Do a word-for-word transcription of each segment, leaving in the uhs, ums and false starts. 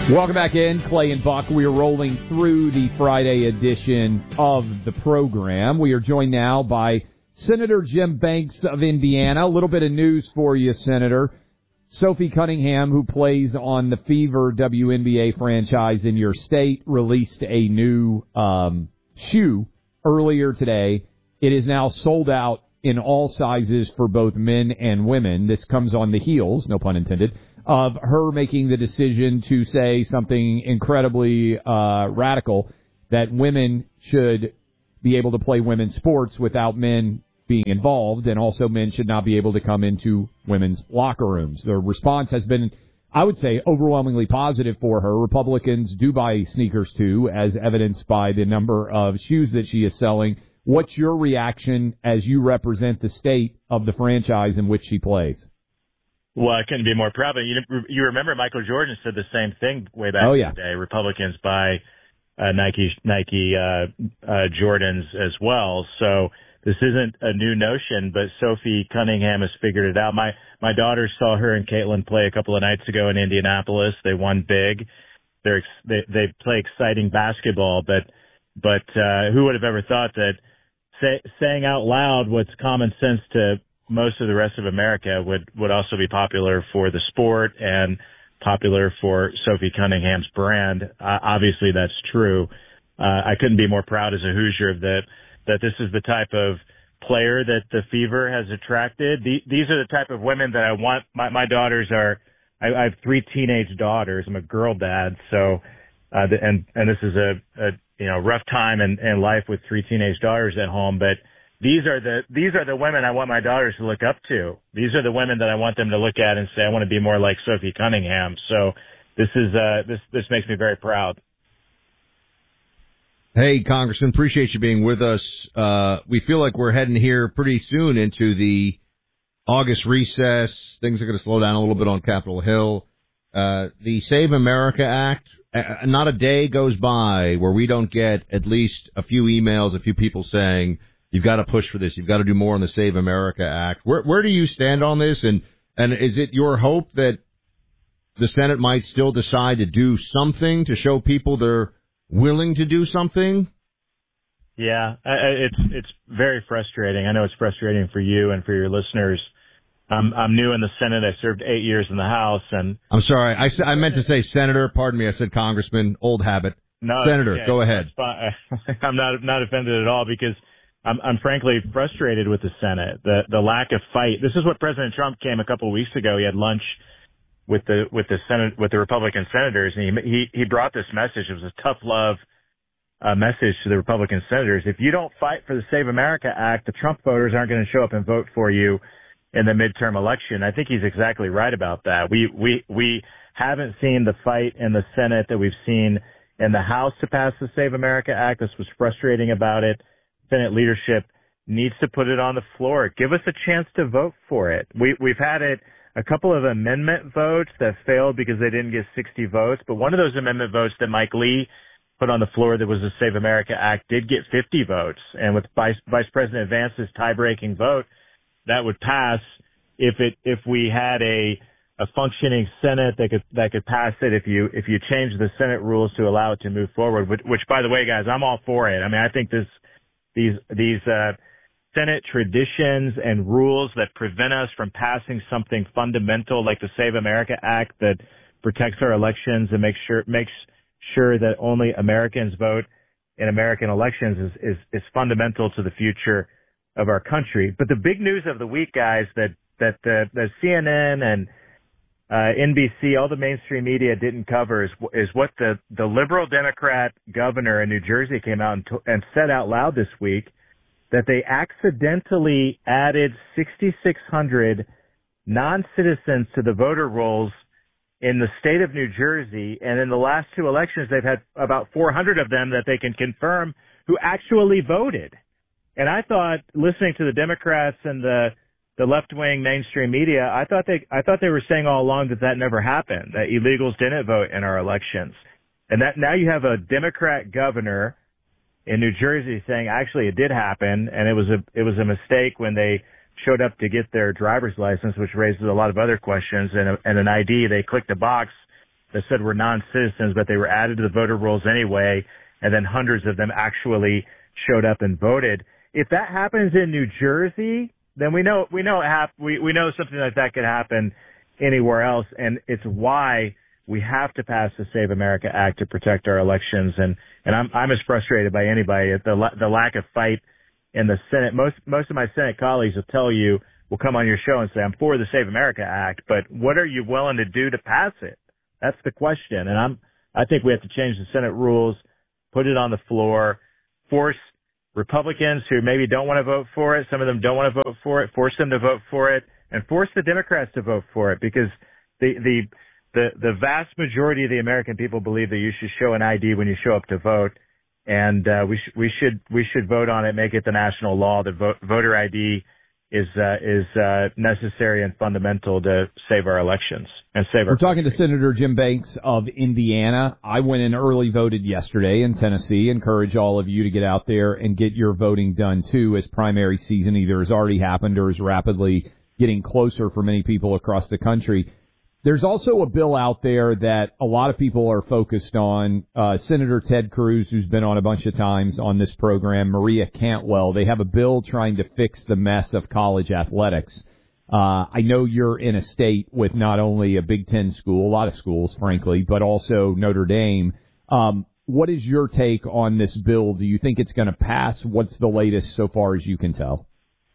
Welcome back in, Clay and Buck. We are rolling through the Friday edition of the program. We are joined now by Senator Jim Banks of Indiana. A little bit of news for you, Senator. Sophie Cunningham, who plays on the Fever W N B A franchise in your state, released a new um, shoe earlier today. It is now sold out in all sizes for both men and women. This comes on the heels, no pun intended, of her making the decision to say something incredibly uh, radical, that women should be able to play women's sports without men being involved, and also men should not be able to come into women's locker rooms. The response has been, I would say, overwhelmingly positive for her. Republicans do buy sneakers, too, as evidenced by the number of shoes that she is selling. What's your reaction as you represent the state of the franchise in which she plays? Well, I couldn't be more proud. But you, you remember Michael Jordan said the same thing way back oh, yeah. in the day. Republicans buy uh, Nike Nike uh, uh, Jordans as well. So this isn't a new notion, but Sophie Cunningham has figured it out. My my daughter saw her and Caitlin play a couple of nights ago in Indianapolis. They won big. They're they they play exciting basketball, but but uh, who would have ever thought that say, saying out loud what's common sense to most of the rest of America would, would also be popular for the sport and popular for Sophie Cunningham's brand. Uh, obviously, that's true. Uh, I couldn't be more proud as a Hoosier that that this is the type of player that the Fever has attracted. The, these are the type of women that I want. My, my daughters are. I, I have three teenage daughters. I'm a girl dad, so uh, the, and and this is a, a you know rough time in, in life with three teenage daughters at home, but. These are the these are the women I want my daughters to look up to. These are the women that I want them to look at and say, I want to be more like Sophie Cunningham. So this is uh, this this makes me very proud. Hey, Congressman, appreciate you being with us. Uh, we feel like we're heading here pretty soon into the August recess. Things are going to slow down a little bit on Capitol Hill. Uh, the Save America Act, uh, not a day goes by where we don't get at least a few emails, a few people saying, you've got to push for this. You've got to do more on the Save America Act. Where, where do you stand on this? And, and is it your hope that the Senate might still decide to do something to show people they're willing to do something? Yeah, it's it's very frustrating. I know it's frustrating for you and for your listeners. I'm I'm new in the Senate. I served eight years in the House, and I'm sorry. I, I meant to say Senator. Pardon me. I said Congressman. Old habit. No, Senator, yeah, go ahead. I'm not not offended at all because. I'm, I'm frankly frustrated with the Senate, the the lack of fight. This is what President Trump came a couple of weeks ago. He had lunch with the with the Senate with the Republican senators, and he he, he brought this message. It was a tough love uh, message to the Republican senators. If you don't fight for the Save America Act, the Trump voters aren't going to show up and vote for you in the midterm election. I think he's exactly right about that. We we we haven't seen the fight in the Senate that we've seen in the House to pass the Save America Act. This was frustrating about it. Senate leadership needs to put it on the floor. Give us a chance to vote for it. We, we've had it a couple of amendment votes that failed because they didn't get sixty votes. But one of those amendment votes that Mike Lee put on the floor that was the Save America Act did get fifty votes. And with Vice, Vice President Vance's tie-breaking vote, that would pass if it if we had a a functioning Senate that could that could pass it. If you if you change the Senate rules to allow it to move forward, which, which by the way, guys, I'm all for it. I mean, I think this. These these uh, Senate traditions and rules that prevent us from passing something fundamental like the Save America Act that protects our elections and makes sure makes sure that only Americans vote in American elections is, is, is fundamental to the future of our country. But the big news of the week, guys, that that the, the C N N and uh, N B C, all the mainstream media didn't cover is, is what the, the liberal Democrat governor in New Jersey came out and, to, and said out loud this week, that they accidentally added sixty-six hundred non-citizens to the voter rolls in the state of New Jersey. And in the last two elections, they've had about four hundred of them that they can confirm who actually voted. And I thought, listening to the Democrats and the the left-wing mainstream media, I thought they I thought they were saying all along that that never happened, that illegals didn't vote in our elections. And that now you have a Democrat governor in New Jersey saying actually it did happen, and it was a it was a mistake when they showed up to get their driver's license, which raises a lot of other questions, and, a, and an I D. They clicked a box that said were non-citizens, but they were added to the voter rolls anyway, and then hundreds of them actually showed up and voted. If that happens in New Jersey, then we know we know it hap- we we know something like that could happen anywhere else, and it's why we have to pass the Save America Act to protect our elections. And and I'm I'm as frustrated by anybody at the the lack of fight in the Senate. Most most of my Senate colleagues will tell you, will come on your show and say, I'm for the Save America Act, but what are you willing to do to pass it? That's the question. And I'm I think we have to change the Senate rules, put it on the floor, force Republicans who maybe don't want to vote for it, some of them don't want to vote for it, force them to vote for it, and force the Democrats to vote for it, because the the the, the vast majority of the American people believe that you should show an I D when you show up to vote, and uh, we sh- we should we should vote on it, make it the national law that vote, voter I D is uh, is uh, necessary and fundamental to save our elections and save our. We're talking to Senator Jim Banks of Indiana. I went and early voted yesterday in Tennessee. Encourage all of you to get out there and get your voting done too, as primary season either has already happened or is rapidly getting closer for many people across the country. There's also a bill out there that a lot of people are focused on. Uh, Senator Ted Cruz, who's been on a bunch of times on this program, Maria Cantwell, they have a bill trying to fix the mess of college athletics. Uh, I know you're in a state with not only a Big Ten school, a lot of schools, frankly, but also Notre Dame. Um, what is your take on this bill? Do you think it's going to pass? What's the latest so far as you can tell?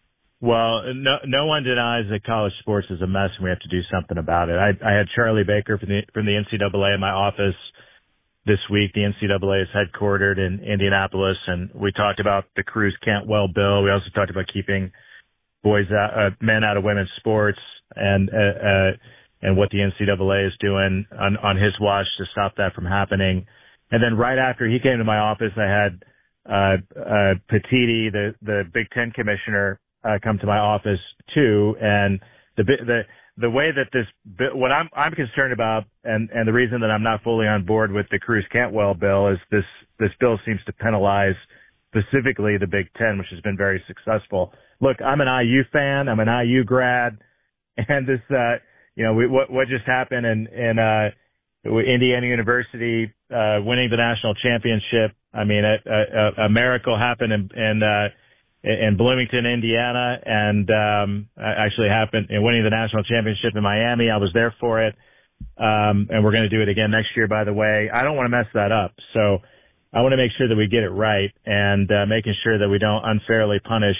Well, no, no one denies that college sports is a mess, and we have to do something about it. I, I had Charlie Baker from the from the N C double A in my office this week. The N C double A is headquartered in Indianapolis, and we talked about the Cruz Cantwell bill. We also talked about keeping boys, out, uh, men out of women's sports, and uh, uh, and what the N C double A is doing on, on his watch to stop that from happening. And then right after he came to my office, I had uh, uh, Petiti, the the Big Ten commissioner, Uh, come to my office too, and the the the way that this what I'm I'm concerned about, and and the reason that I'm not fully on board with the Cruz Cantwell bill is this this bill seems to penalize specifically the Big Ten, which has been very successful. Look, I'm an I U fan, I'm an I U grad, and this uh you know we, what what just happened in in uh Indiana University uh winning the national championship. I mean, a, a, a miracle happened in, in uh in Bloomington, Indiana, and um, actually happened in winning the national championship in Miami. I was there for it, um, and we're going to do it again next year, by the way. I don't want to mess that up, so I want to make sure that we get it right, and uh, making sure that we don't unfairly punish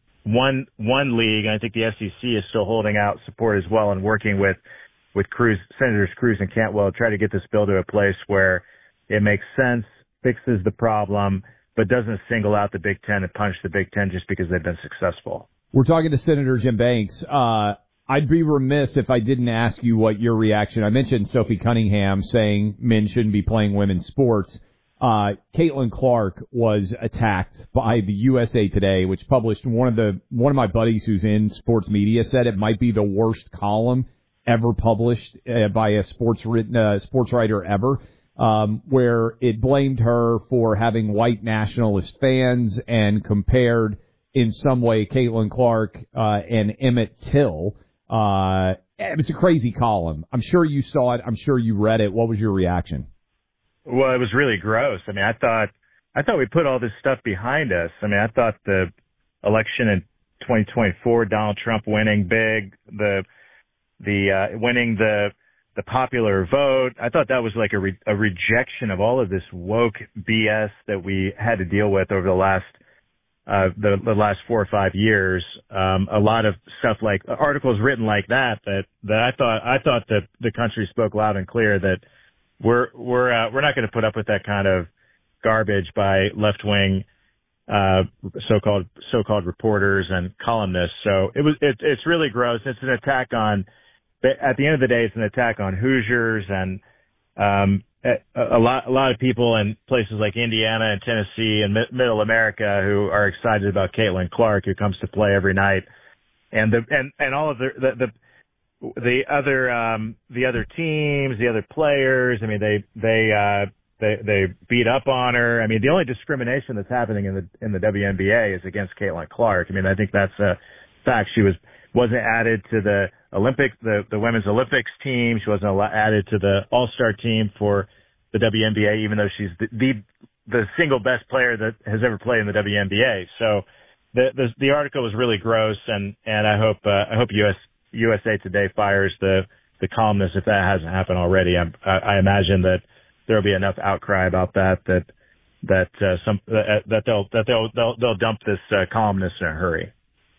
one one league. And I think the S E C is still holding out support as well and working with with Cruz, Senators Cruz and Cantwell to try to get this bill to a place where it makes sense, fixes the problem, but doesn't single out the Big Ten and punish the Big Ten just because they've been successful. We're talking to Senator Jim Banks. Uh, I'd be remiss if I didn't ask you what your reaction. I mentioned Sophie Cunningham saying men shouldn't be playing women's sports. Uh, Caitlin Clark was attacked by the U S A Today, which published one of the one of my buddies who's in sports media said it might be the worst column ever published uh, by a sports written uh, sports writer ever. Um, where it blamed her for having white nationalist fans and compared in some way Caitlin Clark uh, and Emmett Till. Uh, it was a crazy column. I'm sure you saw it. I'm sure you read it. What was your reaction? Well, it was really gross. I mean, I thought I thought we put all this stuff behind us. I mean, I thought the election in twenty twenty-four, Donald Trump winning big, the the uh, winning the the popular vote. I thought that was like a, re- a rejection of all of this woke B S that we had to deal with over the last, uh, the, the last four or five years. Um, a lot of stuff like articles written like that, that, that I thought, I thought that the country spoke loud and clear that we're, we're, uh, we're not going to put up with that kind of garbage by left wing, uh, so-called, so-called reporters and columnists. So it was, it, it's really gross. It's an attack on, at the end of the day, it's an attack on Hoosiers and um, a, a lot, a lot of people in places like Indiana and Tennessee and mi- Middle America who are excited about Caitlin Clark, who comes to play every night, and the and, and all of the the the, the other um, the other teams, the other players. I mean, they they uh, they they beat up on her. I mean, the only discrimination that's happening in the in the W N B A is against Caitlin Clark. I mean, I think that's a fact. She was wasn't added to the Olympic, the, the women's Olympics team. She wasn't added to the All-Star team for the W N B A, even though she's the, the, the single best player that has ever played in the W N B A. So the, the, the article was really gross, and, and I hope, uh, I hope U S, U S A Today fires the, the columnist if that hasn't happened already. I, I imagine that there'll be enough outcry about that, that, that, uh, some, uh, that they'll, that they'll, they'll, they'll dump this, uh, columnist in a hurry.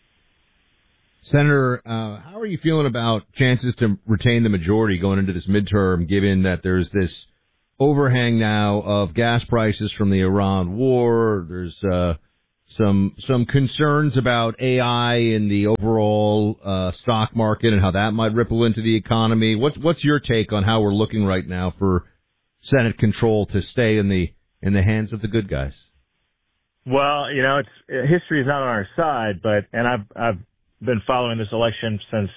Senator, uh, how are you feeling about chances to retain the majority going into this midterm, given that there's this overhang now of gas prices from the Iran war? There's uh, some some concerns about A I in the overall uh, stock market and how that might ripple into the economy. What's what's your take on how we're looking right now for Senate control to stay in the in the hands of the good guys? Well, you know, it's history is not on our side, but and I've I've been following this election since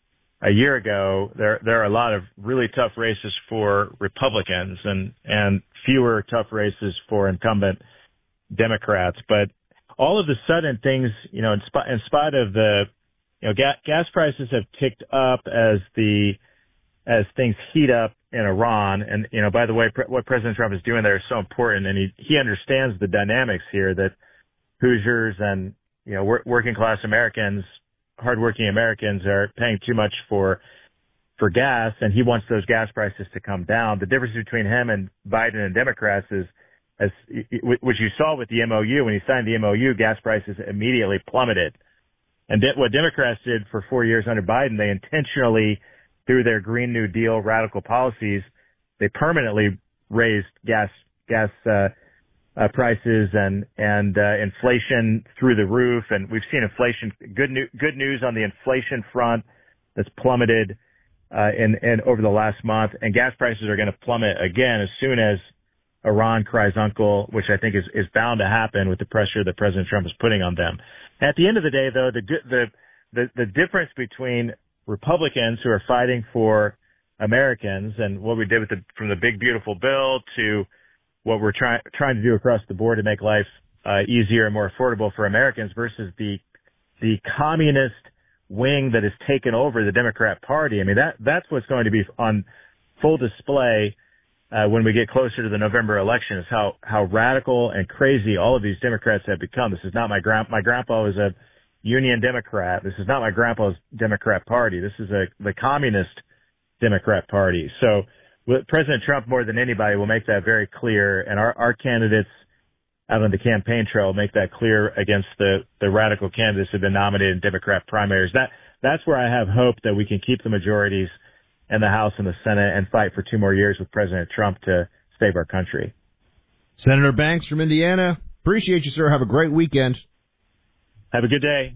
a year ago. There there are a lot of really tough races for Republicans and and fewer tough races for incumbent Democrats. But all of a sudden, things, you know, in, sp- in spite of the, you know, ga- gas prices have ticked up as the as things heat up in Iran. And, you know, by the way, pre- what President Trump is doing there is so important, and he he understands the dynamics here that Hoosiers and, you know, wor- working class Americans, hardworking Americans are paying too much for for gas, and he wants those gas prices to come down. The difference between him and Biden and Democrats is, as which you saw with the M O U, when he signed the M O U, gas prices immediately plummeted. And de- what Democrats did for four years under Biden, they intentionally, through their Green New Deal radical policies, they permanently raised gas gas uh, uh, prices and and uh, inflation through the roof. And we've seen inflation. Good new, good news on the inflation front that's plummeted uh, in, in over the last month. And gas prices are going to plummet again as soon as Iran cries uncle, which I think is, is bound to happen with the pressure that President Trump is putting on them. At the end of the day, though, the the the, the difference between Republicans who are fighting for Americans and what we did with the, from the big beautiful bill to what we're trying trying to do across the board to make life uh, easier and more affordable for Americans versus the the communist wing that has taken over the Democrat Party. I mean, that that's what's going to be on full display uh, when we get closer to the November election, is how how radical and crazy all of these Democrats have become. This is not my grand my grandpa was a Union Democrat. This is not my grandpa's Democrat Party. This is a the communist Democrat Party. So President Trump, more than anybody, will make that very clear, and our, our candidates out on the campaign trail make that clear against the, the radical candidates who have been nominated in Democrat primaries. That that's where I have hope that we can keep the majorities in the House and the Senate and fight for two more years with President Trump to save our country. Senator Banks from Indiana, appreciate you, sir. Have a great weekend. Have a good day.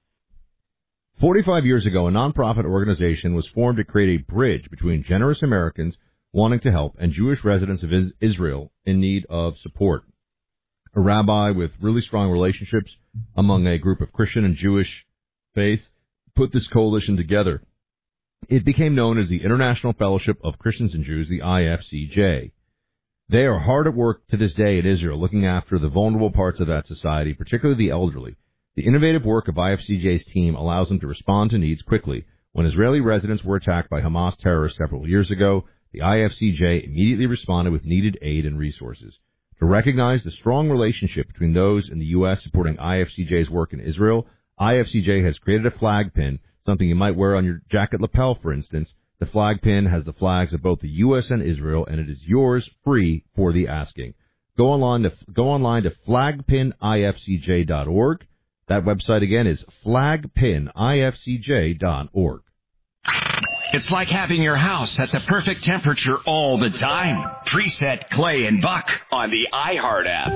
forty-five years ago, a nonprofit organization was formed to create a bridge between generous Americans wanting to help and Jewish residents of Israel in need of support. A rabbi with really strong relationships among a group of Christian and Jewish faith put this coalition together. It became known as the International Fellowship of Christians and Jews, the I F C J. They are hard at work to this day in Israel, looking after the vulnerable parts of that society, particularly the elderly. The innovative work of I F C J's team allows them to respond to needs quickly. When Israeli residents were attacked by Hamas terrorists several years ago, the I F C J immediately responded with needed aid and resources. To recognize the strong relationship between those in the U S supporting I F C J's work in Israel, I F C J has created a flag pin, something you might wear on your jacket lapel, for instance. The flag pin has the flags of both the U S and Israel, and it is yours free for the asking. Go online to, go online to flag pin I F C J dot org. That website again is flag pin I F C J dot org. It's like having your house at the perfect temperature all the time. Preset Clay and Buck on the iHeart app.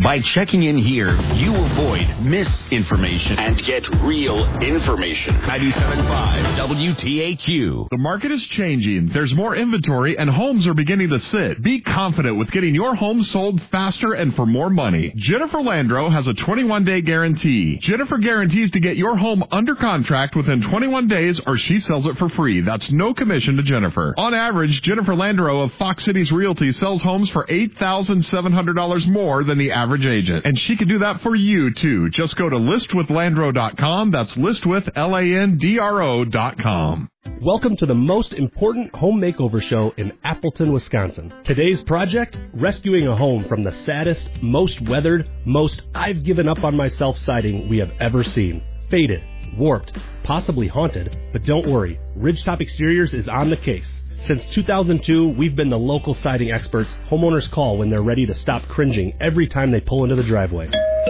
By checking in here, you avoid misinformation and get real information. ninety-seven point five W T A Q. The market is changing. There's more inventory and homes are beginning to sit. Be confident with getting your home sold faster and for more money. Jennifer Landro has a twenty-one day guarantee. Jennifer guarantees to get your home under contract within twenty-one days or she sells it for free. That's no commission to Jennifer. On average, Jennifer Landro of Fox Cities Realty sells homes for eight thousand seven hundred dollars more than the average agent. And she can do that for you, too. Just go to list with landro dot com. That's list with L A N D R O dot com. Welcome to the most important home makeover show in Appleton, Wisconsin. Today's project, rescuing a home from the saddest, most weathered, most I've given up on myself siding we have ever seen. Faded, warped, possibly haunted, but don't worry, Ridgetop Exteriors is on the case. Since two thousand two, we've been the local siding experts homeowners call when they're ready to stop cringing every time they pull into the driveway.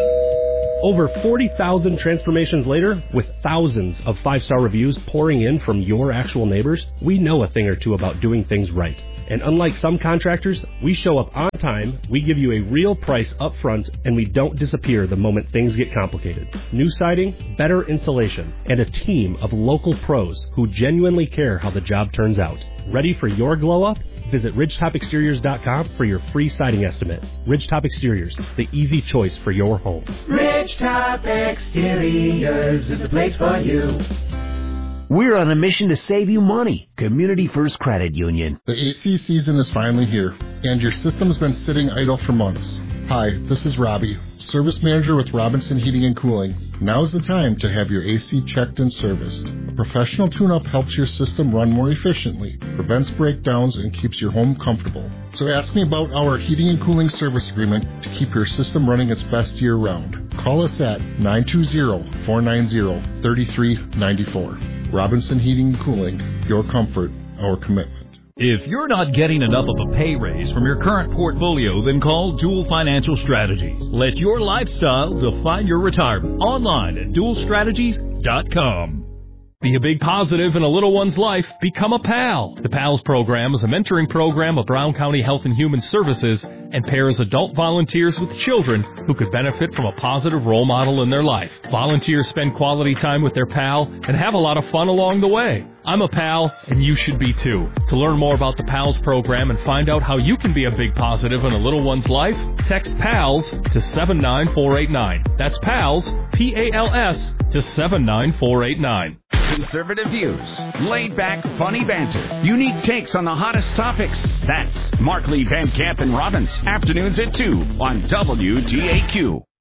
Over forty thousand transformations later, with thousands of five-star reviews pouring in from your actual neighbors, we know a thing or two about doing things right. And unlike some contractors, we show up on time, we give you a real price up front, and we don't disappear the moment things get complicated. New siding, better insulation, and a team of local pros who genuinely care how the job turns out. Ready for your glow-up? Visit ridgetop exteriors dot com for your free siding estimate. Ridgetop Exteriors, the easy choice for your home. Ridgetop Exteriors is the place for you. We're on a mission to save you money. Community First Credit Union. The A C season is finally here, and your system's been sitting idle for months. Hi, this is Robbie, Service Manager with Robinson Heating and Cooling. Now's the time to have your A C checked and serviced. A professional tune-up helps your system run more efficiently, prevents breakdowns, and keeps your home comfortable. So ask me about our heating and cooling service agreement to keep your system running its best year-round. Call us at nine two zero, four nine zero, three three nine four. Robinson Heating and Cooling, your comfort, our commitment. If you're not getting enough of a pay raise from your current portfolio, then call Dual Financial Strategies. Let your lifestyle define your retirement. Online at dual strategies dot com. Be a big positive in a little one's life. Become a PAL. The PALS program is a mentoring program of Brown County Health and Human Services and pairs adult volunteers with children who could benefit from a positive role model in their life. Volunteers spend quality time with their PAL and have a lot of fun along the way. I'm a PAL, and you should be too. To learn more about the PALS program and find out how you can be a big positive in a little one's life, text PALS to seven nine four eight nine. That's PALS, P A L S, to seven nine four eight nine. Conservative views, laid-back, funny banter, unique takes on the hottest topics. That's Markley, Van Camp, and Robbins. Afternoons at two on W T A Q.